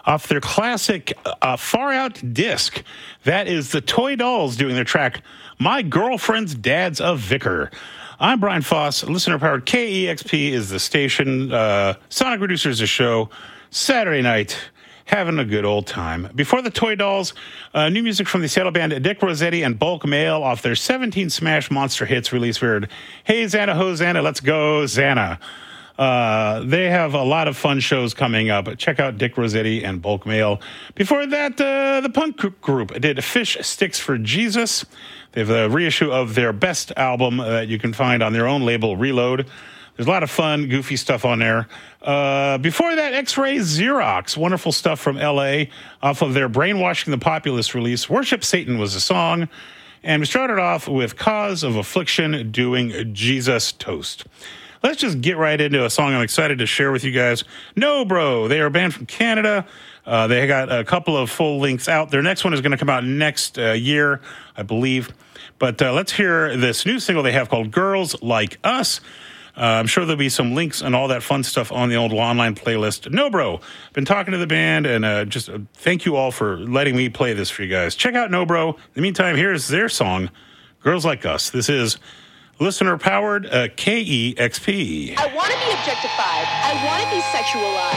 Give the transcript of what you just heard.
off their classic Far Out disc. That is the Toy Dolls doing their track, My Girlfriend's Dad's a Vicar. I'm Brian Foss, listener-powered KEXP is the station. Sonic Producers the show. Saturday night, having a good old time. Before the Toy Dolls, new music from the Seattle band Dick Rossetti and Bulk Mail off their 17 Smash Monster Hits release weird. Hey, Xana, Hosanna, let's go, Xana. They have a lot of fun shows coming up. Check out Dick Rossetti and Bulk Mail. Before that, the punk group did Fish Sticks for Jesus. They have a reissue of their best album that you can find on their own label, Reload. There's a lot of fun, goofy stuff on there. Before that, X-Ray Xerox. Wonderful stuff from L.A. off of their Brainwashing the Populace release. Worship Satan was the song. And we started off with Cause of Affliction doing Jesus Toast. Let's just get right into a song I'm excited to share with you guys. No Bro. They are a band from Canada. They got a couple of full lengths out. Their next one is going to come out next year, I believe. But let's hear this new single they have called Girls Like Us. I'm sure there'll be some links and all that fun stuff on the old online playlist. No Bro. Been talking to the band, and just thank you all for letting me play this for you guys. Check out No Bro. In the meantime, here's their song, Girls Like Us. This is listener-powered KEXP. I want to be objectified. I want to be sexualized.